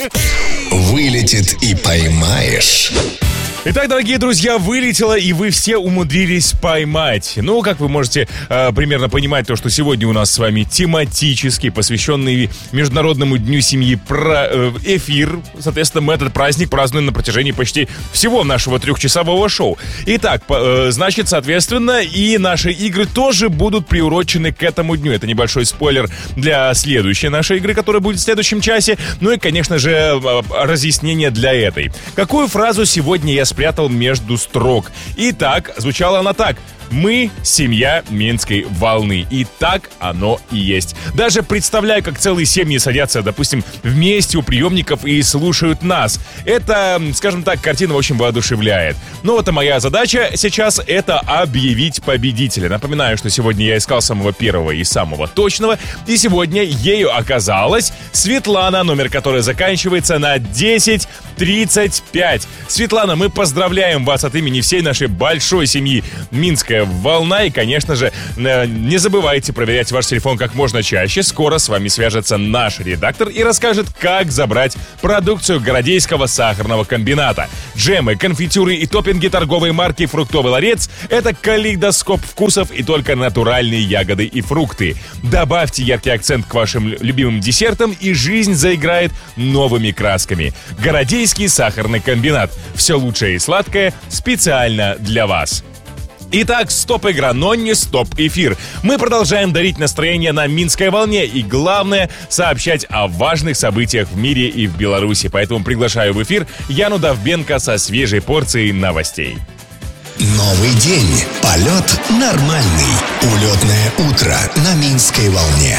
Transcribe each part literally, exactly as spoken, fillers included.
Вылетит и поймаешь. Итак, дорогие друзья, вылетело, и вы все умудрились поймать. Ну, как вы можете э, примерно понимать, то, что сегодня у нас с вами тематический, посвященный Международному дню семьи про, э, эфир. Соответственно, мы этот праздник празднуем на протяжении почти всего нашего трехчасового шоу. Итак, по, э, значит, соответственно, и наши игры тоже будут приурочены к этому дню. Это небольшой спойлер для следующей нашей игры, которая будет в следующем часе. Ну и, конечно же, э, разъяснение для этой. Какую фразу сегодня я спрятал между строк? Итак, звучала она так: мы — семья Минской волны. И так оно и есть. Даже представляю, как целые семьи садятся, допустим, вместе у приемников и слушают нас. Это, скажем так, картина очень воодушевляет. Но вот и моя задача сейчас — это объявить победителя. Напоминаю, что сегодня я искал самого первого и самого точного. И сегодня ею оказалась Светлана, номер которой заканчивается на десять тридцать пять. Светлана, мы поздравляем вас от имени всей нашей большой семьи Минская волна. И, конечно же, не забывайте проверять ваш телефон как можно чаще. Скоро с вами свяжется наш редактор и расскажет, как забрать продукцию Городейского сахарного комбината. Джемы, конфитюры и топпинги торговой марки «Фруктовый ларец» — это калейдоскоп вкусов и только натуральные ягоды и фрукты. Добавьте яркий акцент к вашим любимым десертам, и жизнь заиграет новыми красками. Городейский сахарный комбинат. Все лучшее и сладкое специально для вас. Итак, стоп-игра, но не стоп-эфир. Мы продолжаем дарить настроение на Минской волне и, главное, сообщать о важных событиях в мире и в Беларуси. Поэтому приглашаю в эфир Яну Довбенко со свежей порцией новостей. Новый день. Полет нормальный. Улетное утро на Минской волне.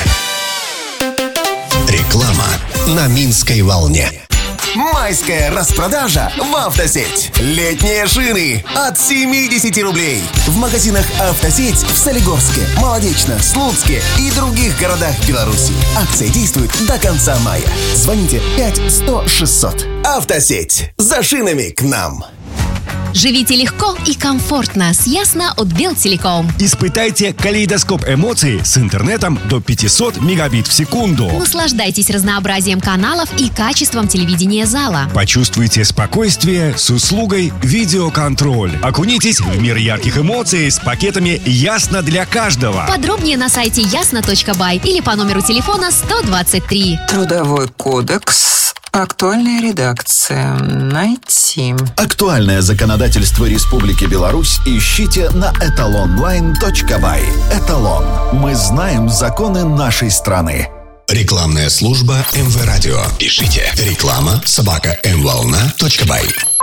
Реклама на Минской волне. Майская распродажа в «Автосеть». Летние шины от семьдесят рублей. В магазинах «Автосеть» в Солигорске, Молодечно, Слуцке и других городах Беларуси. Акция действует до конца мая. Звоните пять сто шестьсот. «Автосеть». За шинами к нам. Живите легко и комфортно с Ясно от Белтелеком. Испытайте калейдоскоп эмоций с интернетом до пятьсот мегабит в секунду. Наслаждайтесь разнообразием каналов и качеством телевидения зала. Почувствуйте спокойствие с услугой видеоконтроль. Окунитесь в мир ярких эмоций с пакетами «Ясно для каждого». Подробнее на сайте ясно точка бай или по номеру телефона сто двадцать три. Трудовой кодекс. Актуальная редакция. Найти. Актуальное законодательство Республики Беларусь ищите на эталон онлайн точка бай. Эталон. Мы знаем законы нашей страны. Рекламная служба эм вэ Радио. Пишите реклама собака эм волна точка бай.